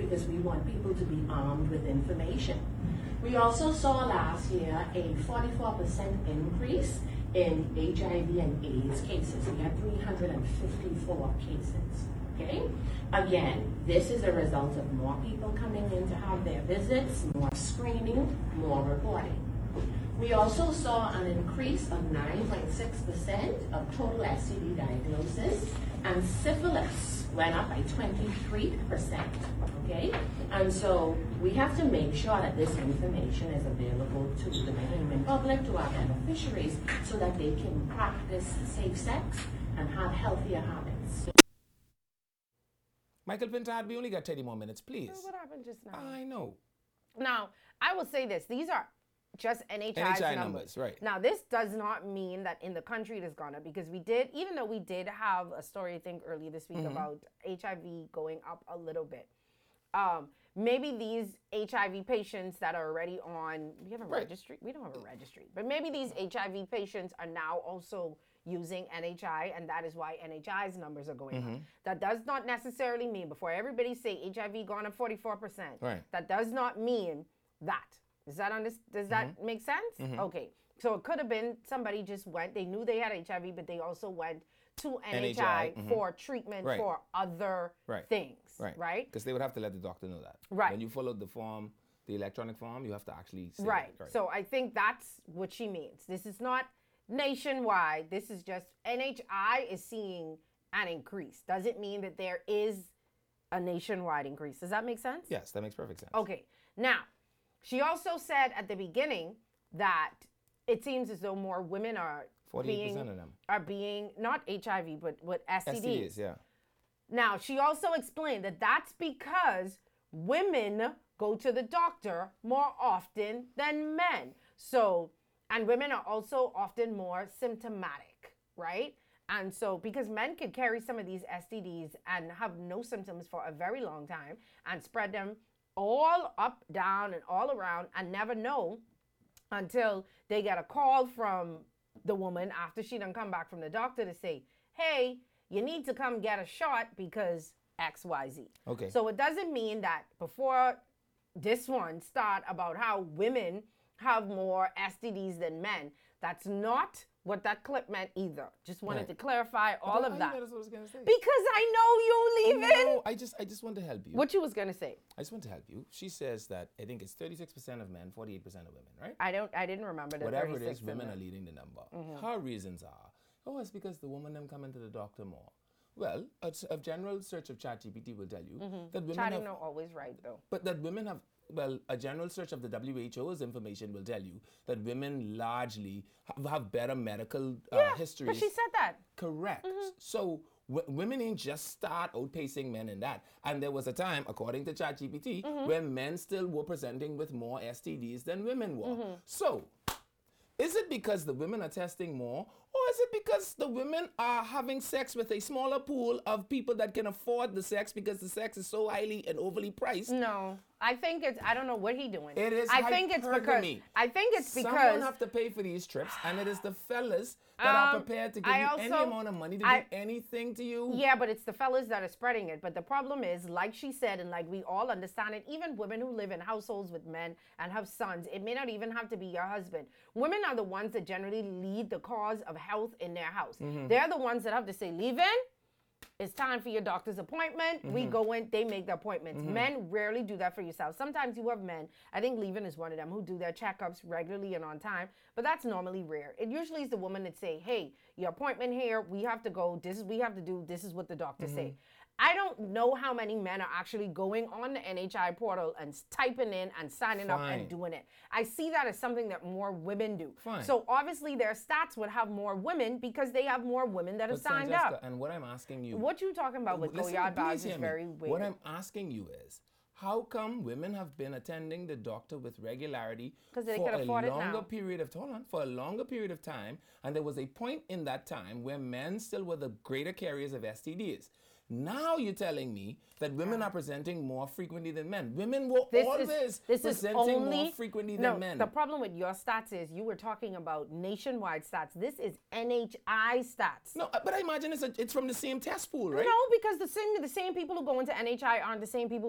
because we want people to be armed with information. We also saw last year a 44% increase in HIV and AIDS cases. We had 354 cases. Okay? Again, this is a result of more people coming in to have their visits, more screening, more reporting. We also saw an increase of 9.6% of total STD diagnosis, and syphilis went up by 23%. Okay? And so we have to make sure that this information is available to the human public, to our beneficiaries, so that they can practice safe sex and have healthier habits. Michael Pintard, we only got 30 more minutes, please. What happened just now? I know. Now, I will say this. These are just NHI numbers, right. Now, this does not mean that in the country it has gone up, because we did, even though we did have a story, I think, earlier this week about HIV going up a little bit. Maybe these HIV patients that are already on, we have a registry? We don't have a registry. But maybe these HIV patients are now also using NHI, and that is why NHI's numbers are going up. That does not necessarily mean, before everybody say HIV gone up 44%, that does not mean that. Does that make sense? Okay. So it could have been somebody just went, they knew they had HIV, but they also went to NHI for treatment for other things, right? Because they would have to let the doctor know that. Right. When you followed the form, the electronic form, you have to actually say right. That. Right. So I think that's what she means. This is not nationwide. This is just NHI is seeing an increase. Doesn't mean that there is a nationwide increase. Does that make sense? Yes, that makes perfect sense. Okay. Now, she also said at the beginning that it seems as though more women are 48% of them are being, not HIV, but STDs. STDs, yeah. Now, she also explained that that's because women go to the doctor more often than men. So, and women are also often more symptomatic, right? And so, because men could carry some of these STDs and have no symptoms for a very long time and spread them all up, down, and all around and never know until they get a call from the woman after she done come back from the doctor to say, hey, you need to come get a shot because XYZ. Okay. So it doesn't mean that before this one start about how women have more STDs than men. That's not what that clip meant either. Just wanted to clarify all of that. That's what I was gonna say. Because I know you leaving. No, I just want to help you. What you was gonna say? I just want to help you. She says that I think it's 36% of men, 48% of women, right? I didn't remember that. Whatever it is, women are leading the number. Her reasons are, it's because the woman them coming to the doctor more. Well, a general search of ChatGPT will tell you that women Chat have, not always right though. but that women have. Well, a general search of the WHO's information will tell you that women largely have better medical histories. But she said that. Correct. So women ain't just start outpacing men in that. And there was a time, according to ChatGPT, where men still were presenting with more STDs than women were. So, is it because the women are testing more, or is it because the women are having sex with a smaller pool of people that can afford the sex because the sex is so highly and overly priced? No, I think it's, I don't know what he doing. It is I think it's because someone have to pay for these trips, and it is the fellas that are prepared to give you any amount of money to do anything to you. Yeah, but it's the fellas that are spreading it. But the problem is, like she said, and like we all understand it, even women who live in households with men and have sons, it may not even have to be your husband. Women are the ones that generally lead the cause of health in their house. They're the ones that have to say, leave in. It's time for your doctor's appointment. We go in, they make the appointments. Men rarely do that for yourself. Sometimes you have men, I think Levin is one of them, who do their checkups regularly and on time, but that's normally rare. It usually is the woman that say, hey, your appointment here, we have to go, this is what we have to do, this is what the doctor say. I don't know how many men are actually going on the NHI portal and typing in and signing up and doing it. I see that as something that more women do. So obviously their stats would have more women because they have more women that have signed up. And what I'm asking you... What you talking about with Goyard Baz is very weird. What I'm asking you is, how come women have been attending the doctor with regularity for a longer period of time, and there was a point in that time where men still were the greater carriers of STDs? Now you're telling me that women are presenting more frequently than men. Women were always presenting more frequently than men. The problem with your stats is you were talking about nationwide stats. This is NHI stats. No, but I imagine it's from the same test pool, right? No, because the same people who go into NHI aren't the same people